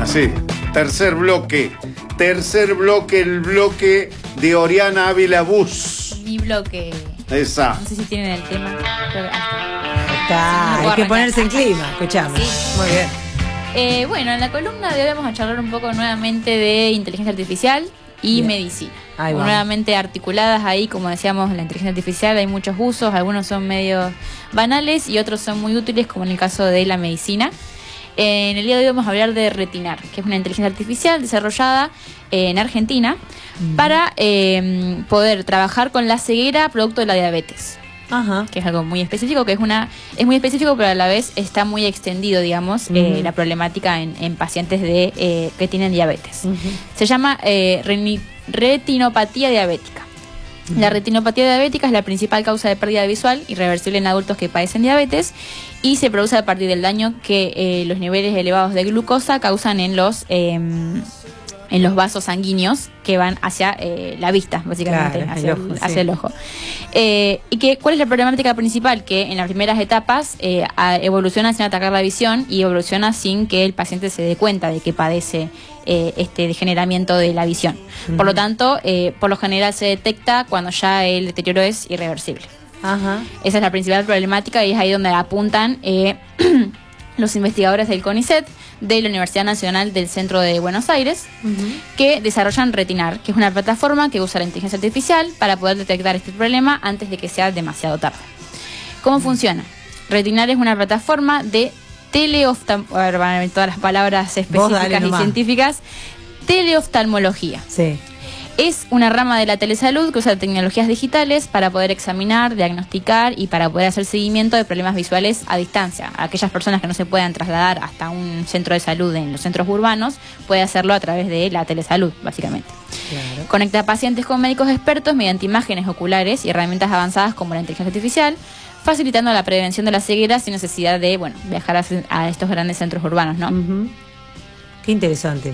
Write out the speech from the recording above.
Así, tercer bloque, el bloque de Oriana Ávila Bus. Mi bloque. Esa. No sé si tienen el tema. Pero Está, hay que ponerse en clima, escuchamos. Sí. Muy bien. Bueno, en la columna de hoy vamos a charlar un poco nuevamente de inteligencia artificial y bien. medicina. Ahí vamos. Nuevamente articuladas ahí, como decíamos, la inteligencia artificial, hay muchos usos, algunos son medio banales y otros son muy útiles, como en el caso de la medicina. En el día de hoy vamos a hablar de Retinar, que es una inteligencia artificial desarrollada en Argentina para poder trabajar con la ceguera producto de la diabetes. Ajá. Que es algo muy específico, es muy específico, pero a la vez está muy extendido, digamos, la problemática en pacientes que tienen diabetes. Se llama retinopatía diabética. La retinopatía diabética es la principal causa de pérdida visual irreversible en adultos que padecen diabetes y se produce a partir del daño que los niveles elevados de glucosa causan en los vasos sanguíneos que van hacia la vista, básicamente, claro, hacia el ojo. ¿Cuál es la problemática principal? Que en las primeras etapas evoluciona sin atacar la visión y evoluciona sin que el paciente se dé cuenta de que padece este degeneramiento de la visión. Por lo tanto, por lo general se detecta cuando ya el deterioro es irreversible. Ajá. Esa es la principal problemática y es ahí donde apuntan los investigadores del CONICET, de la Universidad Nacional del Centro de Buenos Aires, que desarrollan Retinar, que es una plataforma que usa la inteligencia artificial para poder detectar este problema antes de que sea demasiado tarde. ¿Cómo funciona? Retinar es una plataforma de todas las palabras específicas y científicas, teleoftalmología. Sí. Es una rama de la telesalud que usa tecnologías digitales para poder examinar, diagnosticar y para poder hacer seguimiento de problemas visuales a distancia. Aquellas personas que no se puedan trasladar hasta un centro de salud en los centros urbanos, puede hacerlo a través de la telesalud, básicamente. Claro. Conecta a pacientes con médicos expertos mediante imágenes oculares y herramientas avanzadas como la inteligencia artificial, facilitando la prevención de la ceguera sin necesidad de viajar a estos grandes centros urbanos, ¿no? Qué interesante.